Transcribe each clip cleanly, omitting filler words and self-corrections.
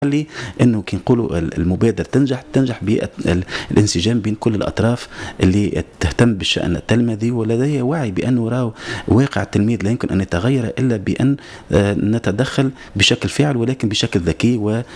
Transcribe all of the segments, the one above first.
لي انه كي نقولوا المبادره تنجح بالانسجام بين كل الاطراف اللي تهتم بالشان التلميذي، ولديه وعي بانه راهو واقع التلميذ لا يمكن ان يتغير الا بان نتدخل بشكل فاعل ولكن بشكل ذكي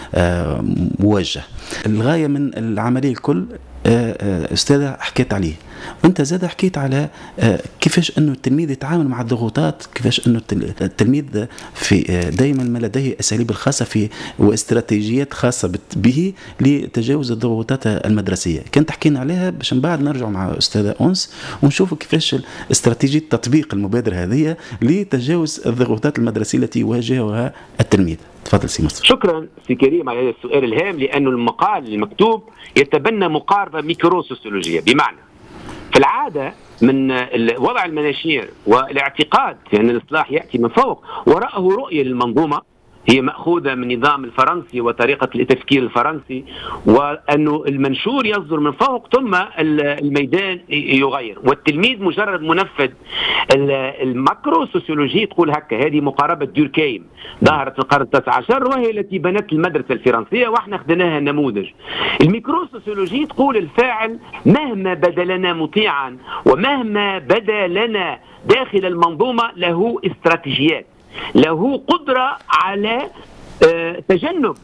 وموجه. الغايه من العمليه الكل أستاذة حكيت عليه، وأنت زاد حكيت على كيفاش أنه التلميذ يتعامل مع الضغوطات، كيفاش أنه التلميذ في دائما ما لديه أساليب الخاصة في واستراتيجيات خاصة به لتجاوز الضغوطات المدرسية. كنت تحكينا عليها باش من بعد نرجع مع أستاذة أنس ونشوفوا كيفاش استراتيجية تطبيق المبادرة هذه لتجاوز الضغوطات المدرسية التي يواجهها التلميذ. تفضل سي مصطفى. شكرا سي كريم على هذا السؤال الهام، لأنه المقال المكتوب يتبنى مقاربة ميكرو سوسيولوجية، بمعنى في العادة من وضع المناشير والاعتقاد في أن الإصلاح يأتي من فوق وراءه رؤية للمنظومة هي مأخوذة من النظام الفرنسي وطريقة التفكير الفرنسي، وأنه المنشور يصدر من فوق ثم الميدان يغير والتلميذ مجرد منفذ. الماكرو سوسيولوجي تقول هكا، هذه مقاربة دوركايم ظهرت في القرن ال19 وهي التي بنت المدرسة الفرنسية واحنا خدناها نموذج. الميكرو سوسيولوجي تقول الفاعل مهما بدا لنا مطيعا ومهما بدا لنا داخل المنظومة له استراتيجيات، له قدرة على تجنب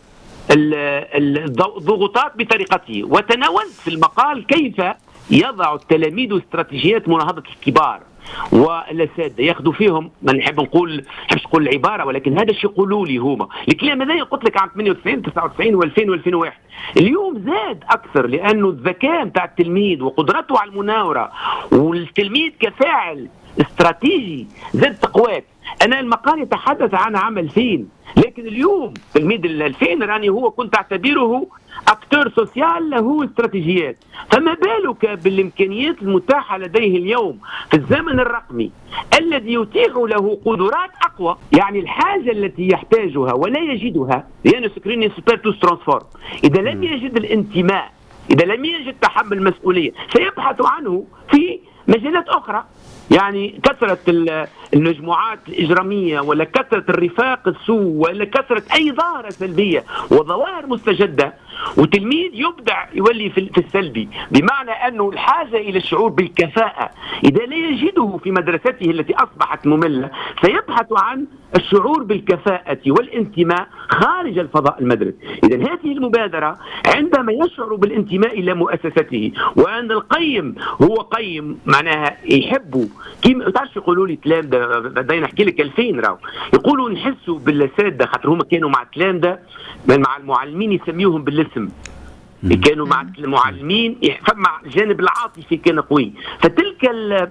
الضغوطات بطريقته. وتناولت في المقال كيف يضع التلاميذ استراتيجيات مناهضة الكبار والأساتذة، ياخذوا فيهم، ما نحب نقول العبارة ولكن هذا الشيء يقولوا لي هما. الكلام هذا قلت لك عام 98 99 و2000 و2001. اليوم زاد أكثر لأنه الذكاء بتاع التلميذ وقدرته على المناورة والتلميذ كفاعل استراتيجي زاد تقوات. أنا المقال يتحدث عن عام 2000، لكن اليوم تلميذ 2000 راني هو كنت أعتبره أكتور سوسيال له استراتيجيات، فما بالك بالإمكانيات المتاحة لديه اليوم في الزمن الرقمي الذي يتيح له قدرات أقوى. يعني الحاجة التي يحتاجها ولا يجدها، لأن سكريني سوبر توس ترانسفورم، إذا لم يجد الانتماء، إذا لم يجد تحمل المسؤولية، سيبحث عنه في مجالات أخرى. يعني كثرة المجموعات الإجرامية ولا كثرة الرفاق السوء ولا كثرة أي ظاهرة سلبية وظواهر مستجدة، وتلميذ يبدع يولي في السلبي، بمعنى أنه الحاجة إلى الشعور بالكفاءة إذا لا يجده في مدرسته التي أصبحت مملة سيبحث عن الشعور بالكفاءة والانتماء خارج الفضاء المدرسي. إذا هذه المبادرة عندما يشعر بالانتماء إلى مؤسسته، وأن القيم هو قيم معناها يحبه، كيما تعرف يقولوا لي تلامذة، بدينا نحكي لك 2000 راهو يقولوا نحسوا بالأساتذة خاطر هما كانوا مع التلامذة مع المعلمين يسميوهم بالاسم، كانوا مع المعلمين فمع الجانب العاطفي كان قوي. فتلك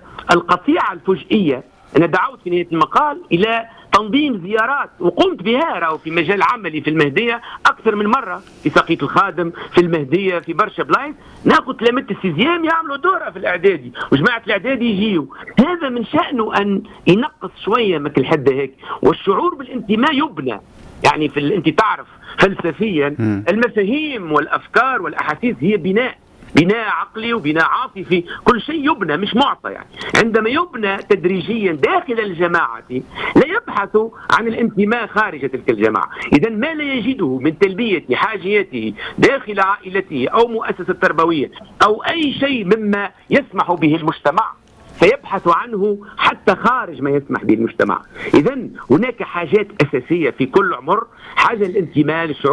القطيعة الفجئية أنا دعوت في نهاية المقال إلى تنظيم زيارات، وقمت بها راهو في مجال عملي في المهدية أكثر من مرة، في ساقية الخادم، في المهدية، في برشا بلايص، ناخذ تلاميذ السيزيام يعملوا دورة في الإعدادي وجماعة الإعدادي يجيوا. هذا من شأنه أن ينقص شوية مثل حد هيك، والشعور بالانتماء يبنى. يعني أنت تعرف فلسفيا المفاهيم والأفكار والأحاسيس هي بناء عقلي وبناء عاطفي، كل شيء يبنى مش معطى. يعني عندما يبنى تدريجيا داخل الجماعة لا يبحث عن الانتماء خارج تلك الجماعة. إذا ما لا يجده من تلبية حاجياته داخل عائلته أو مؤسسة تربوية أو أي شيء مما يسمح به المجتمع سيبحث عنه حتى خارج ما يسمح به المجتمع. إذا هناك حاجات أساسية في كل عمر، حاجة للانتماء، للشعور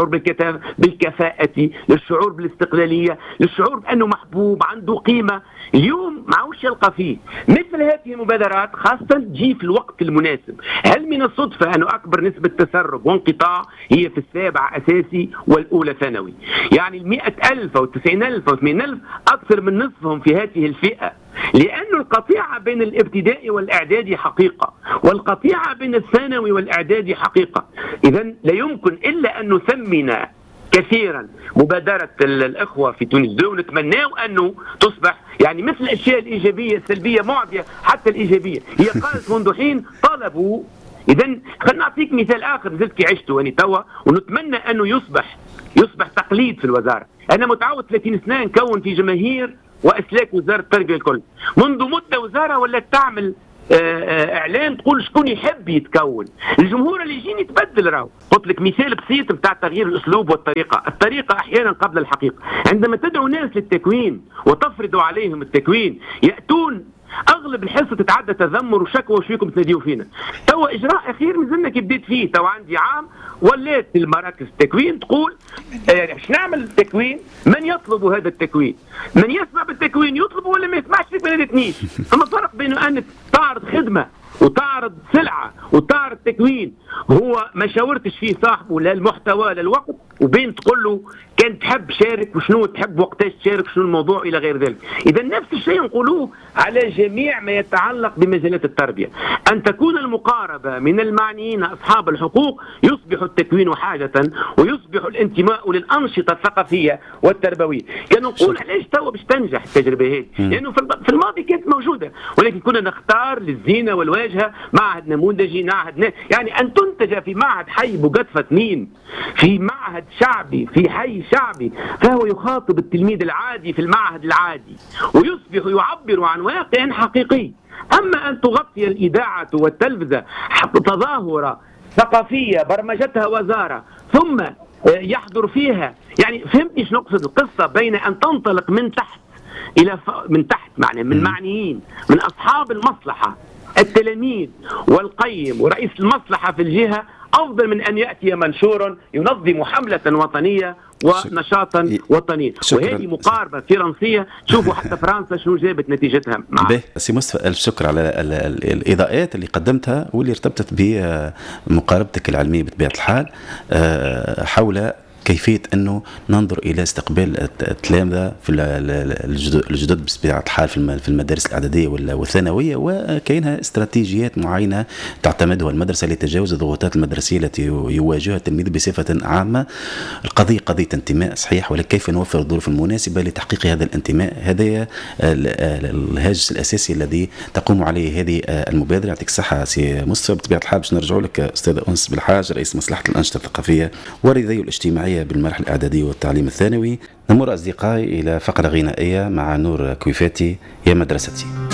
بالكفاءة، للشعور بالاستقلالية، للشعور بأنه محبوب عنده قيمة. اليوم معوش يلقى فيه مثل هذه المبادرات، خاصة تجي في الوقت المناسب. هل من الصدفة أنه أكبر نسبة تسرب وانقطاع هي في السابع أساسي والأولى ثانوي؟ يعني 100,000 أو 90,000 أو 80,000 أكثر من نصفهم في هذه الفئة، لأن القطيعة بين الابتدائي والإعدادي حقيقة، والقطيعة بين الثانوي والإعدادي حقيقة. إذا لا يمكن إلا أن نثمن كثيرا مبادرة الإخوة في تونس ونتمنى أنه تصبح يعني مثل الأشياء الإيجابية السلبية معدية حتى الإيجابية. هي قالت منذ حين طلبوا. إذا خلنا نعطيك مثال آخر زلت كي عشته أنا توا، ونتمنى أنه يصبح تقليد في الوزارة. أنا متعود 30 سنة نكون في جماهير وأسلاك وزارة التربية الكل، منذ مدة وزارة ولات تعمل اعلان تقول شكون يحب يتكون، الجمهور اللي يجيني يتبدل. راهو قلت لك مثال بسيط بتاع تغيير الاسلوب والطريقه، الطريقه احيانا قبل الحقيقه. عندما تدعو ناس للتكوين وتفرض عليهم التكوين ياتون اغلب الحصه تتعدى تذمر وشكوى وش فيكم تناديوا فينا. توا اجراء اخير مازلنا كي بديت فيه، توا عندي عام ولات المراكز التكوين تقول باش نعمل التكوين، من يطلب هذا التكوين؟ من يسمع بالتكوين يطلب ولا ما يسمعش فيك ما نادتنيش. اما فرق بين ان تعرض خدمه وتعرض سلعه وتعرض تكوين هو ما شاورتش فيه صاحبه لا المحتوى لا الوقت، وبين تقول له كان تحب شارك وشنو تحب وقتاش تشارك شنو الموضوع الى غير ذلك. اذا نفس الشيء نقولوه على جميع ما يتعلق بمجالات التربيه، ان تكون المقاربه من المعنيين اصحاب الحقوق يصبح التكوين حاجه ويصبح الانتماء للانشطه الثقافيه والتربويه. كان نقول علاش توا باش تنجح التجربه هذه؟ لانه في الماضي كانت موجوده، ولكن كنا نختار للزينه والواجهه معهد نموذجي، يعني ان تنتج في معهد حي بوقطفه 2 في معهد شعبي في حي شعبي، فهو يخاطب التلميذ العادي في المعهد العادي ويصبح يعبر عن واقع حقيقي. أما أن تغطي الإذاعة والتلفزة تظاهرة ثقافية برمجتها وزارة ثم يحضر فيها، يعني فهمتني شنو نقصد القصة بين أن تنطلق من تحت إلى من تحت، معنى من معنيين من أصحاب المصلحة التلاميذ والقيم ورئيس المصلحة في الجهة، أفضل من أن يأتي منشور ينظم حملة وطنية ونشاطا وطنيا. وهذه مقاربة فرنسية، شوفوا حتى فرنسا شنو جابت نتيجتها معها. سي مصطفى ألف شكر على الإضاءات اللي قدمتها واللي ارتبطت بمقاربتك العلمية بطبيعة الحال حول كيفية أنه ننظر إلى استقبال التلامذة في الجدد بطبيعة الحال في المدارس الإعدادية والثانوية، وكاينها استراتيجيات معينة تعتمدها المدرسة لتجاوز الضغوطات المدرسية التي يواجهها التلميذ بصفة عامة. القضية قضية انتماء صحيح، ولكن كيف نوفر الظروف المناسبة لتحقيق هذا الانتماء؟ هذا الهاجس الأساسي الذي تقوم عليه هذه المبادرة. يعطيك الصحة سي مصطفى. بطبيعة الحال باش نرجع لك أستاذ أنس بالحاج، رئيس مصلحة الأنشطة الثقافية والرياضية والاجتماعية بالمرحلة الإعدادية والتعليم الثانوي. نمر أصدقائي إلى فقرة غنائية مع نور كويفاتي يا مدرستي.